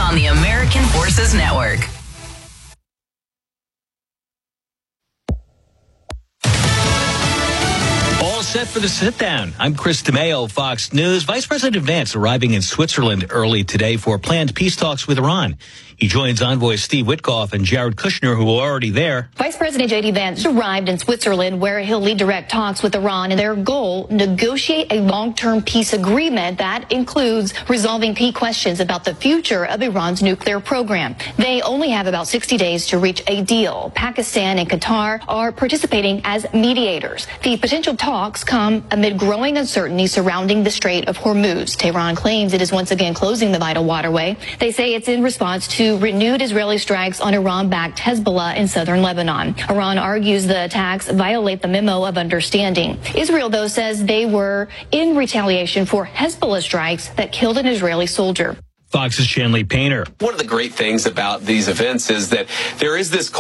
on the American Forces Network. All set for the sit-down. I'm Chris DeMeo, Fox News. Vice President Vance arriving in Switzerland early today for planned peace talks with Iran. He joins envoys Steve Witkoff and Jared Kushner, who are already there. Vice President J.D. Vance arrived in Switzerland, where he'll lead direct talks with Iran, and their goal, negotiate a long-term peace agreement that includes resolving key questions about the future of Iran's nuclear program. They only have about 60 days to reach a deal. Pakistan and Qatar are participating as mediators. The potential talks come amid growing uncertainty surrounding the Strait of Hormuz. Tehran claims it is once again closing the vital waterway. They say it's in response to renewed Israeli strikes on Iran-backed Hezbollah in southern Lebanon. Iran argues the attacks violate the memo of understanding. Israel, though, says they were in retaliation for Hezbollah strikes that killed an Israeli soldier. Fox's Shanley Painter. One of the great things about these events is that there is this